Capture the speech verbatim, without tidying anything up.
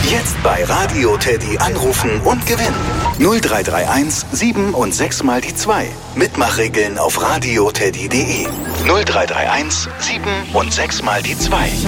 Jetzt bei Radio Teddy anrufen und gewinnen. null drei drei eins sieben und sechs mal die zwei. Mitmachregeln auf radioteddy punkt de. null drei drei eins sieben und sechs mal die zwei.